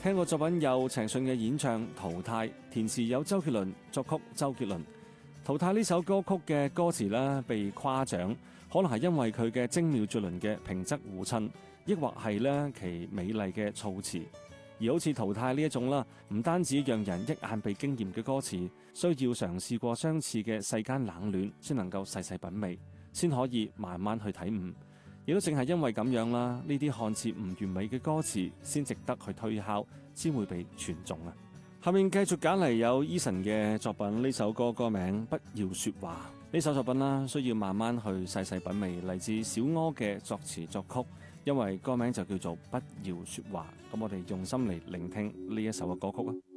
聽過作品有陳奕迅嘅演唱《淘汰》，填詞有周杰倫，作曲周杰倫。《淘汰》呢首歌曲嘅歌詞呢，被誇獎，可能係因為佢嘅精妙絕倫嘅平仄互襯，抑或係呢其美麗嘅措辭。而好似《淘汰》呢一種啦，唔單止讓人一眼被驚豔嘅歌詞，需要嘗試過相似嘅世間冷暖，先能夠細細品味，先可以慢慢去體悟。亦都正係因為咁樣啦，呢啲看似唔完美嘅歌詞，先值得去推敲，先會被傳頌啊！下面繼續揀嚟有 Eason 嘅作品，呢首歌歌名《不要說話》。呢首作品啦，需要慢慢去細細品味，嚟自小柯嘅作詞作曲，因為歌名就叫做《不要說話》。咁我哋用心嚟聆聽呢一首嘅歌曲啊！